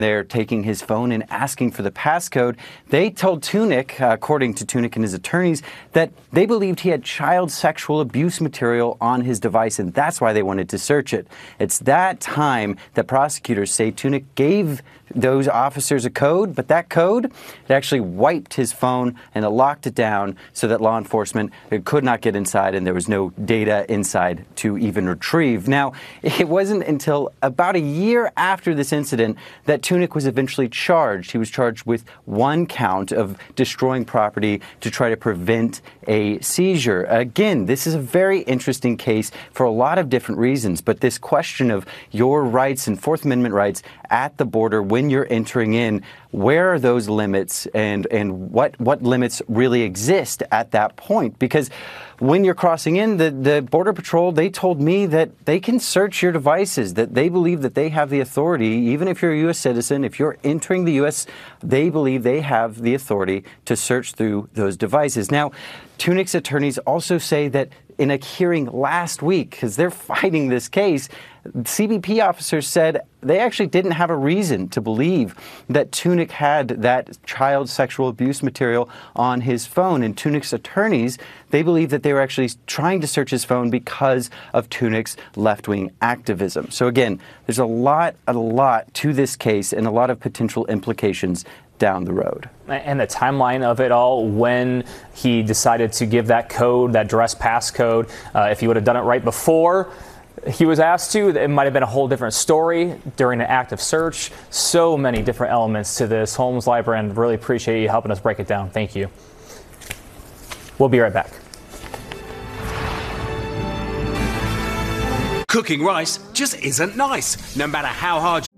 They're taking his phone and asking for the passcode. They told Tunick, according to Tunick and his attorneys, that they believed he had child sexual abuse material on his device, and that's why they wanted to search it. It's that time that prosecutors say Tunick gave those officers a code, but that code, it actually wiped his phone and it locked it down so that law enforcement could not get inside and there was no data inside to even retrieve. Now, it wasn't until about a year after this incident that Tunick was eventually charged. He was charged with one count of destroying property to try to prevent a seizure. Again, this is a very interesting case for a lot of different reasons, but this question of your rights and Fourth Amendment rights at the border when you're entering in, where are those limits and what limits really exist at that point? Because when you're crossing in, the Border Patrol, they told me that they can search your devices, that they believe that they have the authority, even if you're a U.S. citizen, if you're entering the U.S., they believe they have the authority to search through those devices. Now, Tunick's attorneys also say that in a hearing last week, because they're fighting this case, CBP officers said they actually didn't have a reason to believe that Tunick had that child sexual abuse material on his phone. And Tunick's attorneys, they believe that they were actually trying to search his phone because of Tunick's left-wing activism. So again, there's a lot to this case and a lot of potential implications down the road. And the timeline of it all, when he decided to give that code, that duress passcode, if he would have done it right before he was asked to, it might have been a whole different story during an active search. So many different elements to this. Holmes Lybrand, really appreciate you helping us break it down. Thank you. We'll be right back. Cooking rice just isn't nice, no matter how hard